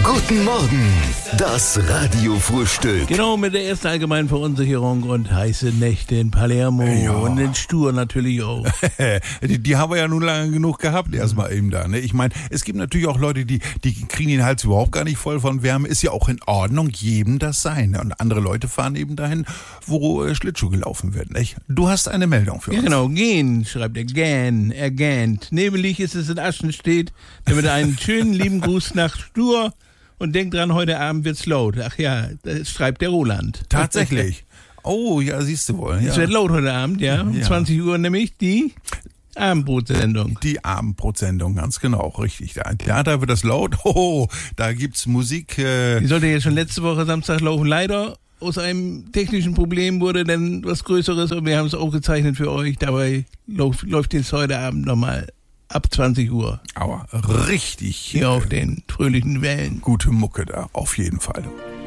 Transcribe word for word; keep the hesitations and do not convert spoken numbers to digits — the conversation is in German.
Guten Morgen, das Radiofrühstück. Genau, mit der ersten allgemeinen Verunsicherung und heiße Nächte in Palermo. Ja. Und in Stur natürlich auch. die, die haben wir ja nun lange genug gehabt, erstmal eben da. Ne? Ich meine, es gibt natürlich auch Leute, die, die kriegen den Hals überhaupt gar nicht voll von Wärme. Ist ja auch in Ordnung, jedem das sein. Und andere Leute fahren eben dahin, wo äh, Schlittschuh gelaufen wird. Nicht? Du hast eine Meldung für Ja uns. genau, gehen, schreibt er, gähn, er gähnt. Nebelig ist es in Aschenstedt, damit einen schönen lieben Gruß nach Stur. Und denkt dran, heute Abend wird's laut. Ach ja, das schreibt der Roland. Tatsächlich. Oh, ja, siehst du wohl. Ja. Es wird laut heute Abend, ja. Um Ja. zwanzig Uhr nämlich die Abendbrotsendung. Die Abendbrotsendung, ganz genau, richtig. Da, ja, da wird das laut. Oh, da gibt's Musik. Äh, Die sollte jetzt schon letzte Woche Samstag laufen. Leider aus einem technischen Problem wurde dann was Größeres und wir haben es aufgezeichnet für euch. Dabei läuft, läuft jetzt heute Abend nochmal ab zwanzig Uhr aber richtig hier auf den fröhlichen Wellen. gute Mucke da, auf jeden Fall.